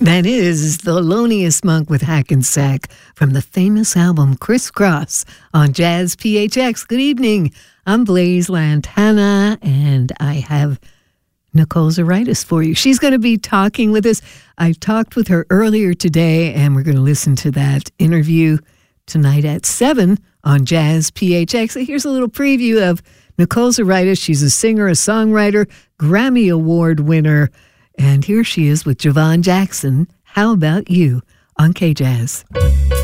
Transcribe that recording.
That is Thelonious Monk with Hackensack from the famous album Crisscross on Jazz PHX. Good evening. I'm Blaise Lantana, and I have Nicole Zaritis for you. She's going to be talking with us. I talked with her earlier today, and we're going to listen to that interview tonight at 7 on Jazz PHX. So here's a little preview of Nicole Zaritis. She's a singer, a songwriter, Grammy Award winner. And here she is with Javon Jackson. How About You on K-Jazz.